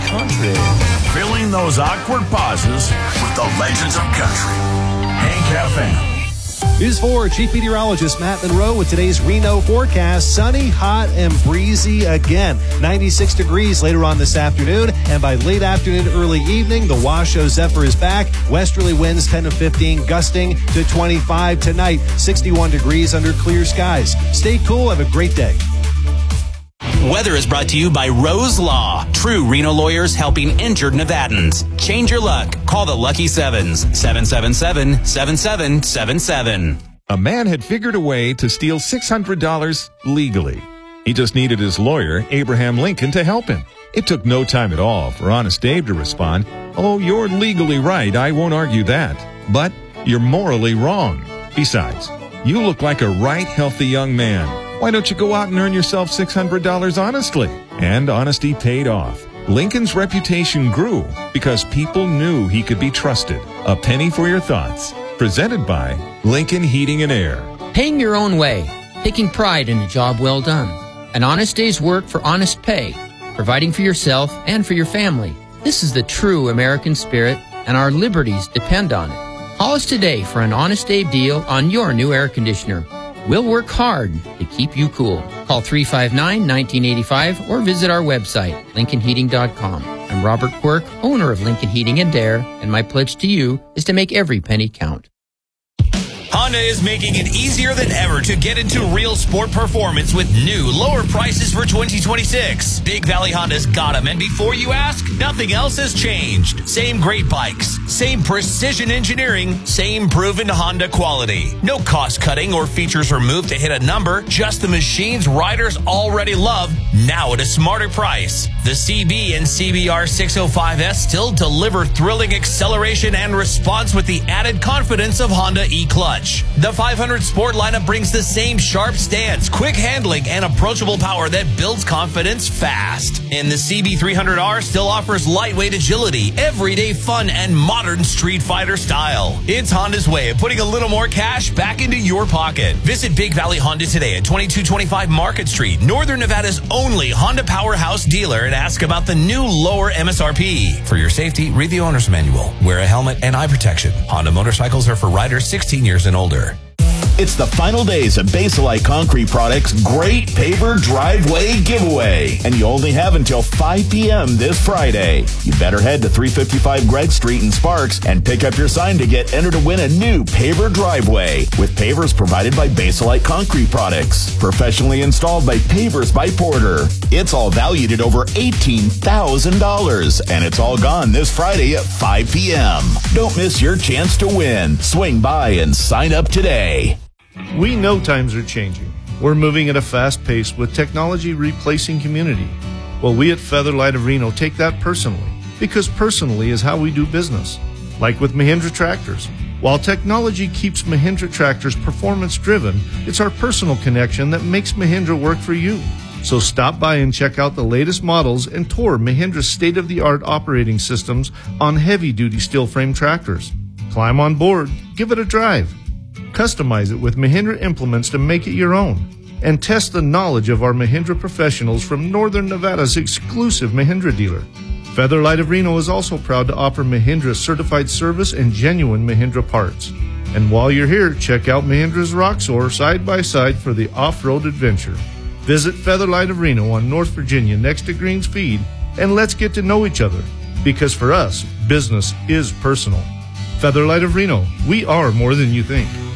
country. Filling those awkward pauses with the legends of country. Hank FM. News 4, Chief Meteorologist Matt Monroe with today's Reno forecast. Sunny, hot, and breezy again. 96 degrees later on this afternoon. And by late afternoon, early evening, the Washoe Zephyr is back. Westerly winds 10 to 15, gusting to 25 tonight. 61 degrees under clear skies. Stay cool. Have a great day. Weather is brought to you by Rose Law. True Reno lawyers helping injured Nevadans. Change your luck. Call the Lucky Sevens. 777-7777. A man had figured a way to steal $600 legally. He just needed his lawyer, Abraham Lincoln, to help him. It took no time at all for Honest Abe to respond, "Oh, you're legally right. I won't argue that. But you're morally wrong. Besides, you look like a right healthy young man. Why don't you go out and earn yourself $600 honestly?" And honesty paid off. Lincoln's reputation grew because people knew he could be trusted. A penny for your thoughts. Presented by Lincoln Heating and Air. Paying your own way. Taking pride in a job well done. An honest day's work for honest pay. Providing for yourself and for your family. This is the true American spirit, and our liberties depend on it. Call us today for an Honest Abe deal on your new air conditioner. We'll work hard to keep you cool. Call 359-1985 or visit our website, LincolnHeating.com. I'm Robert Quirk, owner of Lincoln Heating and Air, and my pledge to you is to make every penny count. Honda is making it easier than ever to get into real sport performance with new, lower prices for 2026. Big Valley Honda's got them, and before you ask, nothing else has changed. Same great bikes, same precision engineering, same proven Honda quality. No cost cutting or features removed to hit a number, just the machines riders already love, now at a smarter price. The CB and CBR 605S still deliver thrilling acceleration and response with the added confidence of Honda E-Clutch. The 500 Sport lineup brings the same sharp stance, quick handling, and approachable power that builds confidence fast. And the CB300R still offers lightweight agility, everyday fun, and modern street fighter style. It's Honda's way of putting a little more cash back into your pocket. Visit Big Valley Honda today at 2225 Market Street, Northern Nevada's only Honda powerhouse dealer, and ask about the new lower MSRP. For your safety, read the owner's manual. Wear a helmet and eye protection. Honda motorcycles are for riders 16 years and older. It's the final days of Baselite Concrete Products' Great Paver Driveway Giveaway, and you only have until 5 p.m. this Friday. You better head to 355 Greg Street in Sparks and pick up your sign to get entered to win a new paver driveway with pavers provided by Baselite Concrete Products, professionally installed by Pavers by Porter. It's all valued at over $18,000, and it's all gone this Friday at 5 p.m. Don't miss your chance to win. Swing by and sign up today. We know times are changing. We're moving at a fast pace with technology replacing community. Well, we at Featherlight of Reno take that personally, because personally is how we do business. Like with Mahindra Tractors. While technology keeps Mahindra Tractors performance driven, it's our personal connection that makes Mahindra work for you. So stop by and check out the latest models and tour Mahindra's state-of-the-art operating systems on heavy-duty steel frame tractors. Climb on board, give it a drive. Customize it with Mahindra implements to make it your own. And test the knowledge of our Mahindra professionals from Northern Nevada's exclusive Mahindra dealer. Featherlight of Reno is also proud to offer Mahindra certified service and genuine Mahindra parts. And while you're here, check out Mahindra's Roxor side-by-side for the off-road adventure. Visit Featherlight of Reno on North Virginia next to Greens Feed, and let's get to know each other. Because for us, business is personal. Featherlight of Reno, we are more than you think.